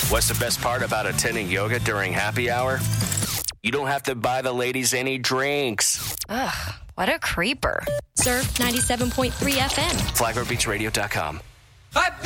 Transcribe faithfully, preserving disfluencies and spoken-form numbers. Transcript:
What's the best part about attending yoga during happy hour? You don't have to buy the ladies any drinks. Ugh, what a creeper. Surf ninety-seven point three F M. Flagler Beach Radio dot com.